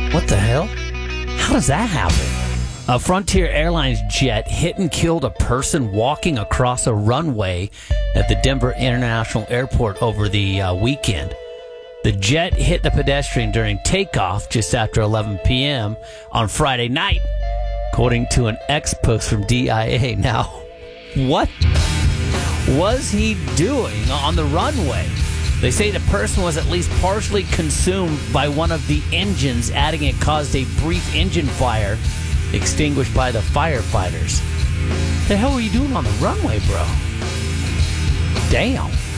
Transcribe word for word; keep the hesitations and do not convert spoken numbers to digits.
What the hell? How does that happen? A Frontier Airlines jet hit and killed a person walking across a runway at the Denver International Airport over the uh, weekend. The jet hit the pedestrian during takeoff just after eleven p.m. on Friday night, according to an X post from D I A. Now, what was he doing on the runway? They say the person was at least partially consumed by one of the engines, adding it caused a brief engine fire extinguished by the firefighters. The hell were you doing on the runway, bro? Damn.